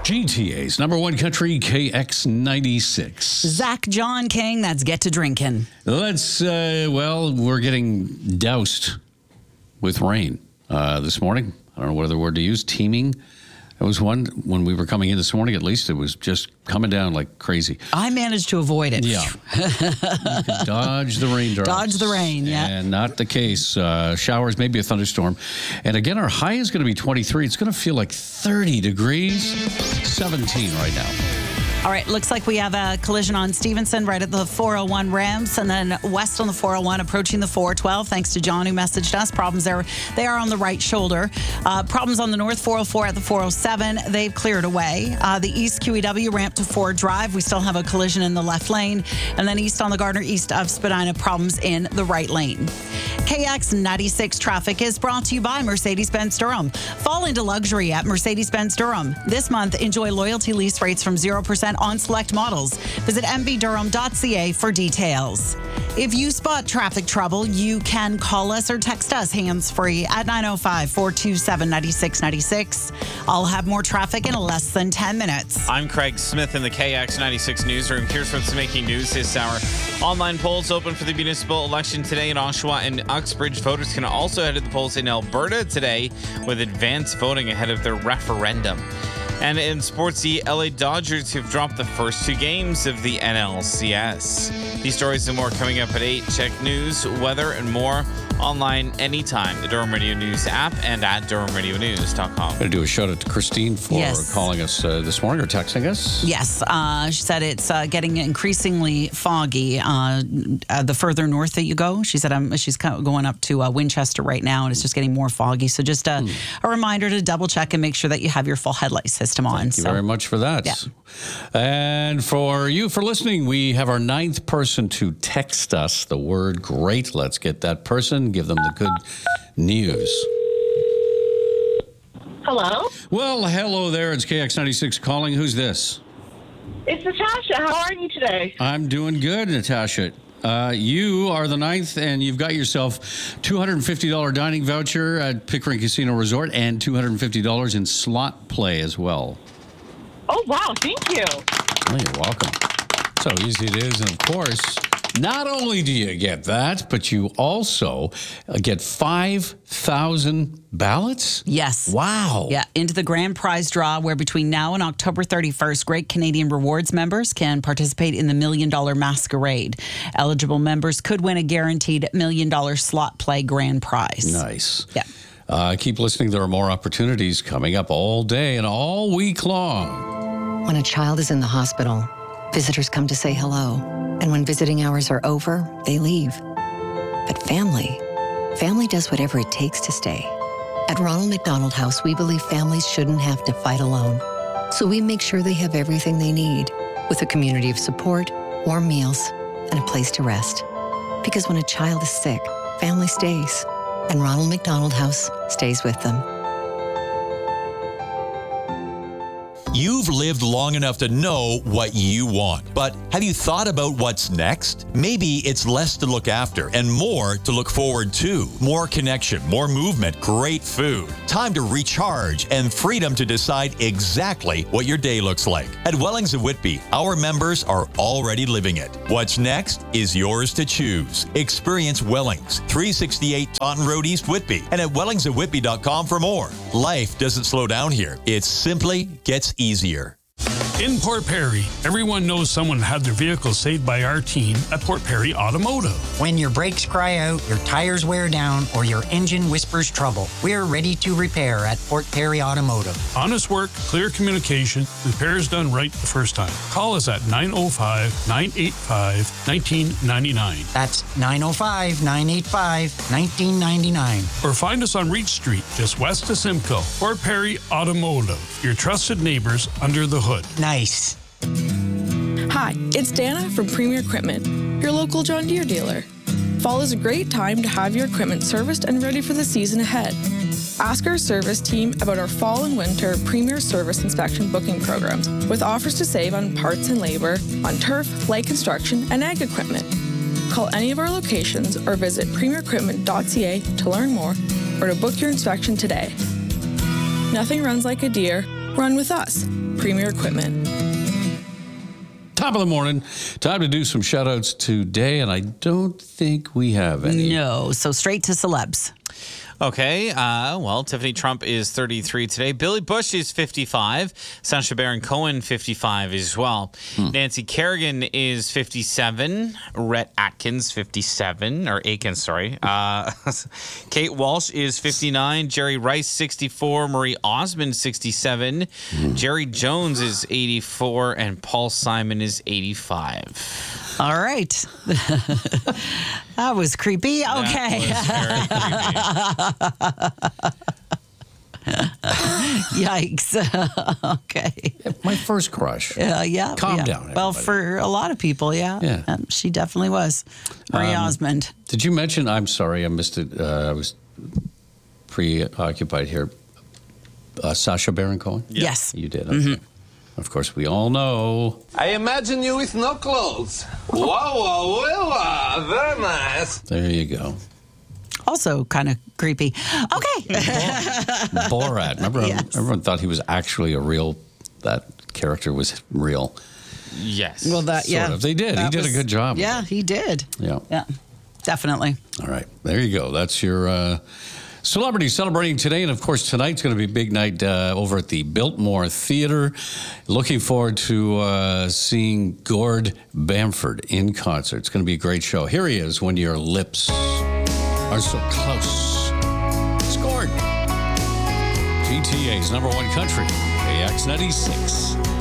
GTA's number one country, KX96. Zach John King, that's Get to Drinking. We're getting doused with rain this morning. I don't know what other word to use. Teeming. It was one when we were coming in this morning, at least it was just coming down like crazy. I managed to avoid it. Yeah. You can dodge the raindrops. Dodge the rain, yeah. And not the case. Showers, maybe a thunderstorm. And again, our high is going to be 23. It's going to feel like 30 degrees, 17 right now. All right, looks like we have a collision on Stevenson right at the 401 ramps, and then west on the 401 approaching the 412. Thanks to John who messaged us. Problems there. They are on the right shoulder. Problems on the north 404 at the 407. They've cleared away. The east QEW ramp to Ford Drive. We still have a collision in the left lane. And then east on the Gardner east of Spadina, problems in the right lane. KX96 traffic is brought to you by Mercedes-Benz Durham. Fall into luxury at Mercedes-Benz Durham. This month, enjoy loyalty lease rates from 0% on select models. Visit mbdurham.ca for details. If you spot traffic trouble, you can call us or text us hands-free at 905-427-9696. I'll have more traffic in less than 10 minutes. I'm Craig Smith in the KX96 newsroom. Here's what's making news this hour. Online polls open for the municipal election today in Oshawa and Uxbridge. Voters can also head to the polls in Alberta today with advanced voting ahead of their referendum. And in sports, the LA Dodgers have dropped the first two games of the NLCS. These stories and more coming up at 8. Check news, weather, and more online anytime. The Durham Radio News app and at DurhamRadioNews.com. I'm going to do a shout out to Christine for calling us this morning or texting us. Yes. She said it's getting increasingly foggy the further north that you go. She said she's going up to Winchester right now, and it's just getting more foggy. So just a reminder to double check and make sure that you have your full headlight system on. Thank you very much for that. Yeah. And for you for listening, we have our 9th person to text us the word great. Let's get that person, give them the good news. Hello? Well, hello there. It's KX96 calling. Who's this? It's Natasha. How are you today? I'm doing good, Natasha. You are the 9th, and you've got yourself $250 dining voucher at Pickering Casino Resort and $250 in slot play as well. Oh, wow. Thank you. Oh, you're welcome. So easy it is. And, of course, not only do you get that, but you also get 5,000 ballots? Yes. Wow. Yeah, into the grand prize draw where between now and October 31st, Great Canadian Rewards members can participate in the $1 Million Masquerade. Eligible members could win a guaranteed $1 Million slot play grand prize. Nice. Yeah. Keep listening. There are more opportunities coming up all day and all week long. When a child is in the hospital, visitors come to say hello. And when visiting hours are over, they leave. But family does whatever it takes to stay. At Ronald McDonald House, we believe families shouldn't have to fight alone. So we make sure they have everything they need, with a community of support, warm meals, and a place to rest. Because when a child is sick, family stays. And Ronald McDonald House stays with them. You've lived long enough to know what you want, but have you thought about what's next? Maybe it's less to look after and more to look forward to. More connection, more movement, great food. Time to recharge and freedom to decide exactly what your day looks like. At Wellings of Whitby, our members are already living it. What's next is yours to choose. Experience Wellings, 368 Taunton Road, East Whitby, and at wellingsofwhitby.com for more. Life doesn't slow down here. It simply gets easier. In Port Perry, everyone knows someone had their vehicle saved by our team at Port Perry Automotive. When your brakes cry out, your tires wear down, or your engine whispers trouble, we're ready to repair at Port Perry Automotive. Honest work, clear communication, repairs done right the first time. Call us at 905-985-1999. That's 905-985-1999. Or find us on Reach Street, just west of Simcoe. Port Perry Automotive, your trusted neighbors under the hood. Nice. Hi, it's Dana from Premier Equipment, your local John Deere dealer. Fall is a great time to have your equipment serviced and ready for the season ahead. Ask our service team about our fall and winter Premier Service Inspection booking programs with offers to save on parts and labor, on turf, light construction, and ag equipment. Call any of our locations or visit premierequipment.ca to learn more or to book your inspection today. Nothing runs like a Deere, Run with us, Premier Equipment. Top of the morning. Time to do some shout outs today, and I don't think we have any. No, so straight to celebs. Okay, well, Tiffany Trump is 33 today. Billy Bush is 55. Sacha Baron Cohen, 55 as well. Nancy Kerrigan is 57. Rhett Atkins, 57. Or Aikens, sorry. Kate Walsh is 59. Jerry Rice, 64. Marie Osmond, 67. Jerry Jones is 84. And Paul Simon is 85. All right. That was creepy. Okay. That was very creepy. Yikes. Okay. My first crush. Yeah. Calm yeah. down, Well, everybody. for a lot of people, yeah. Yeah. She definitely was. Marie Osmond. Did you mention? I'm sorry, I missed it. I was preoccupied here. Sacha Baron Cohen? Yes. You did. Okay. Of course, we all know. I imagine you with no clothes. Wow, very nice. There you go. Also kind of creepy. Okay. Borat. Remember, Yes. everyone thought he was actually that character was real. Yes. Well, that, Sort of. They did. He did a good job. Yeah, he did. Yeah. Yeah, definitely. All right. There you go. That's your celebrity celebrating today. And, of course, tonight's going to be a big night over at the Biltmore Theater. Looking forward to seeing Gord Bamford in concert. It's going to be a great show. Here he is, When Your Lips Are So Close. It's Gord. GTA's #1 country, AX 96.